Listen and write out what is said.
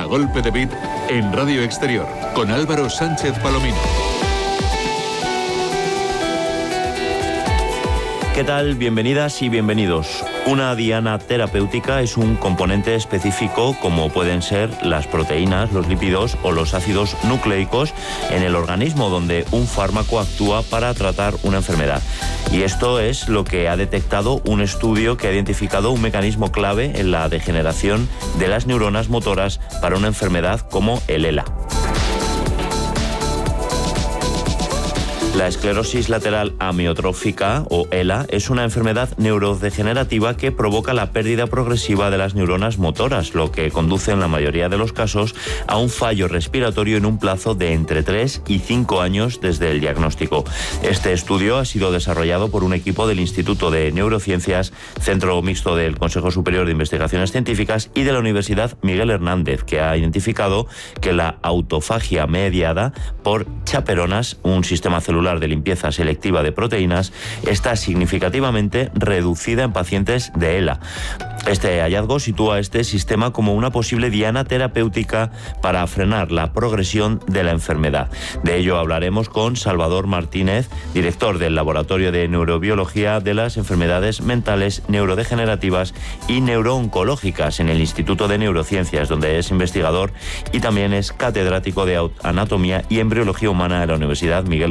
Golpe de Beat en Radio Exterior con Álvaro Sánchez Palomino. ¿Qué tal? Bienvenidas y bienvenidos. Una diana terapéutica es un componente específico como pueden ser las proteínas, los lípidos o los ácidos nucleicos en el organismo donde un fármaco actúa para tratar una enfermedad. Y esto es lo que ha detectado un estudio que ha identificado un mecanismo clave en la degeneración de las neuronas motoras para una enfermedad como el ELA. La esclerosis lateral amiotrófica, o ELA, es una enfermedad neurodegenerativa que provoca la pérdida progresiva de las neuronas motoras, lo que conduce en la mayoría de los casos a un fallo respiratorio en un plazo de entre 3 y 5 años desde el diagnóstico. Este estudio ha sido desarrollado por un equipo del Instituto de Neurociencias, Centro Mixto del Consejo Superior de Investigaciones Científicas y de la Universidad Miguel Hernández, que ha identificado que la autofagia mediada por chaperonas, un sistema celular de limpieza selectiva de proteínas, está significativamente reducida en pacientes de ELA. Este hallazgo sitúa a este sistema como una posible diana terapéutica para frenar la progresión de la enfermedad. De ello hablaremos con Salvador Martínez, director del Laboratorio de Neurobiología de las Enfermedades Mentales, Neurodegenerativas y Neurooncológicas en el Instituto de Neurociencias, donde es investigador y también es catedrático de Anatomía y Embriología Humana de la Universidad Miguel